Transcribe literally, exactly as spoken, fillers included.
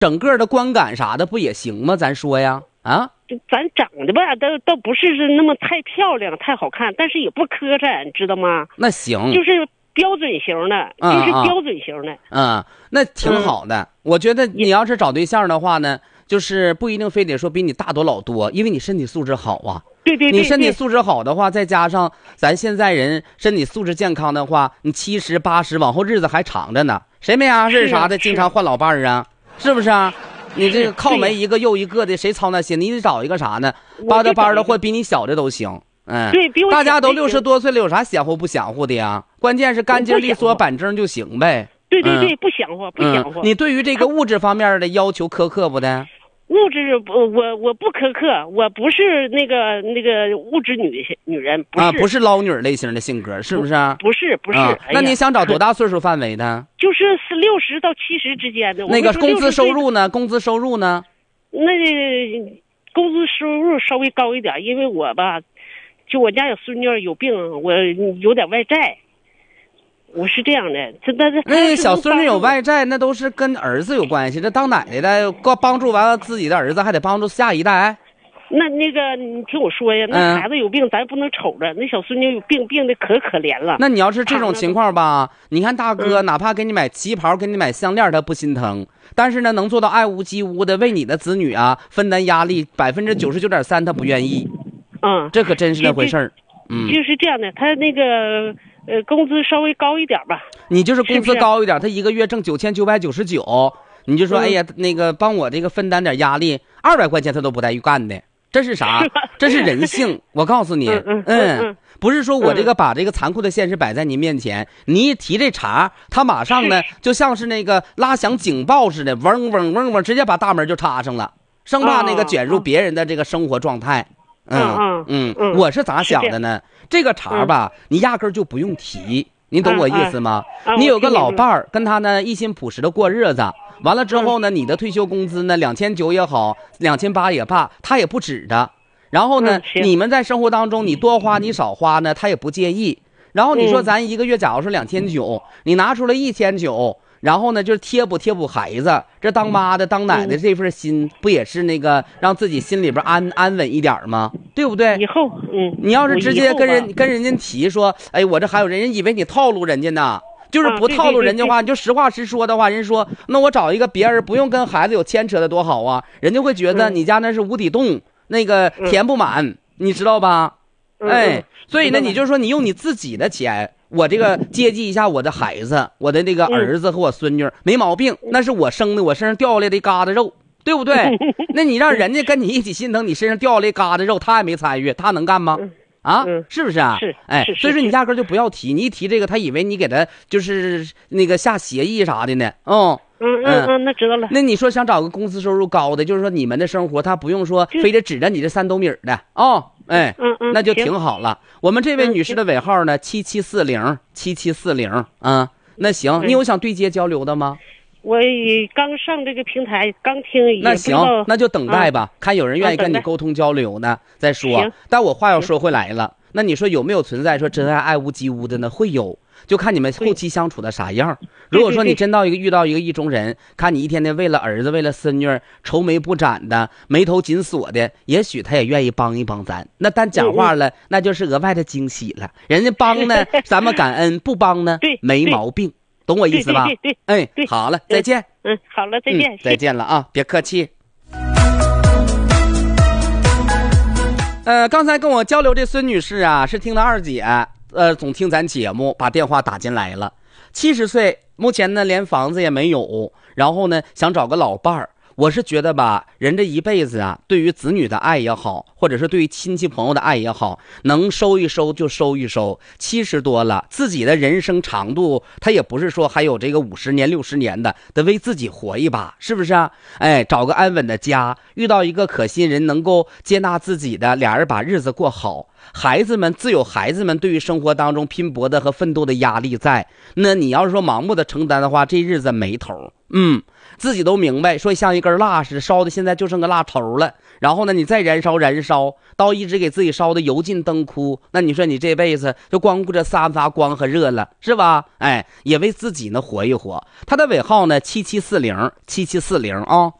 整个的观感啥的不也行吗？咱说呀，啊， 咱长得吧，倒倒不是是那么太漂亮、太好看，但是也不磕碜，你知道吗？ 那行， 就是标准型的， 嗯、 就是标准型的。 嗯，那挺好的。嗯、我觉得你要是找对象的话呢，就是不一定非得说比你大多老多，因为你身体素质好啊。 对对对， 你身体素质好的话，再加上咱现在人身体素质健康的话，你七十八十往后日子还长着呢。谁没啥事啥的，经常换老伴儿啊？是不是啊？你这个靠没一个又一个的，谁操那心？你得找一个啥呢？八的班的或比你小的都行。嗯， 对，比我大家都六十多岁了，有啥显乎不显乎的呀？关键是干净利索板正就行呗。 对对对，不显乎，不显乎。 你对于这个物质方面的要求苛刻不的？ 物质不，我我不苛刻，我不是那个那个物质女女人，不是啊，不是捞女类型的性格，是不是啊？ 不是不是、啊哎。 那你想找多大岁数范围的？ 就是六十到七十之间的。 那个工资收入呢？工资收入呢？ 那工资收入稍微高一点，因为我吧，就我家有孙女有病，我有点外债。我是这样的，这那这那小孙女有外债，那都是跟儿子有关系。这当奶奶的，帮助完了自己的儿子，还得帮助下一代。 那那个，你听我说呀，那孩子有病，嗯、咱不能瞅着。那小孙女有病，病的可可怜了。 那你要是这种情况吧，你看大哥， 嗯、 哪怕给你买旗袍，给你买项链，他不心疼。但是呢，能做到爱屋及乌的为你的子女啊分担压力，百分之九十九点三他不愿意。 嗯， 这可真是那回事儿。嗯， 就是这样的，他那个。呃，工资稍微高一点吧。 你就是工资高一点，他一个月挣九千九百九十九，你就说，嗯、哎呀，那个帮我这个分担点压力，二百块钱他都不带干的，这是啥？这是人性。我告诉你， 嗯嗯嗯， 嗯不是说我这个把这个残酷的现实摆在你面前，你一提这茬，他马上呢就像是那个拉响警报似的，嗡嗡嗡嗡，直接把大门就插上了，生怕那个卷入别人的这个生活状态。嗯嗯嗯，我是咋想的呢？这个茬吧，你压根儿就不用提，你懂我意思吗？你有个老伴儿，跟他呢一心朴实的过日子，完了之后呢，你的退休工资呢两千九也好，两千八也罢，他也不止的。然后呢，你们在生活当中，你多花你少花呢，他也不介意。然后你说咱一个月假如说两千九，你拿出来一千九。然后呢，就是贴补贴补孩子，这当妈的当奶奶这份心，不也是那个让自己心里边安安稳一点吗？对不对？ 以后，嗯， 你要是直接跟人跟人家提说，哎，我这还有人，人以为你套路人家呢，就是不套路人家话， 啊、 你就实话实说的话，人说那我找一个别人不用跟孩子有牵扯的多好啊，人家会觉得你家那是无底洞，那个填不满，嗯、你知道吧？哎，所以呢，你就说你用你自己的钱。我这个接济一下我的孩子，我的那个儿子和我孙女，没毛病，那是我生的，我身上掉下来的一疙瘩肉，对不对？那你让人家跟你一起心疼你身上掉下来一疙瘩肉，他也没参与，他能干吗？啊，是不是啊？ 是， 哎，所以说你压根就不要提，你一提这个，他以为你给他就是那个下协议啥的呢，嗯。 嗯嗯嗯，那知道了。 那你说想找个工资收入高的，就是说你们的生活他不用说非得指着你这三斗米的哦，哎， 嗯嗯， 那就挺好了。我们这位女士的尾号呢，七七四零七七四零啊。那行，你有想对接交流的吗？ 我刚上这个平台，刚听。 那行，那就等待吧，看有人愿意跟你沟通交流呢，再说。但我话要说回来了，那你说有没有存在说真爱爱屋及乌的呢？会有。就看你们后期相处的啥样。如果说你真到一个遇到一个意中人，看你一天天为了儿子为了孙女愁眉不展的，眉头紧锁的，也许他也愿意帮一帮咱。那单讲话了，那就是额外的惊喜了。人家帮呢，咱们感恩；不帮呢，没毛病。懂我意思吧？ 对对哎，好了，再见。 嗯，好了，再见， 再见了啊，别客气。呃，刚才跟我交流这孙女士啊，是听的二姐。呃，总听咱节目，把电话打进来了。七十岁，目前呢连房子也没有，然后呢想找个老伴儿。我是觉得吧，人这一辈子啊，对于子女的爱也好，或者是对于亲戚朋友的爱也好，能收一收就收一收。七十多了，自己的人生长度，他也不是说还有这个五十年、六十年的，得为自己活一把，是不是啊？哎，找个安稳的家，遇到一个可信人，能够接纳自己的，俩人把日子过好。孩子们自有孩子们对于生活当中拼搏的和奋斗的压力在，那你要是说盲目的承担的话，这日子没头。嗯， 自己都明白，说像一根蜡似的，烧的现在就剩个蜡头了。然后呢，你再燃烧燃烧，到一直给自己烧的油尽灯枯，那你说你这辈子就光顾着散发光和热了，是吧？哎，也为自己呢活一活。他的尾号呢七七四零七七四零啊。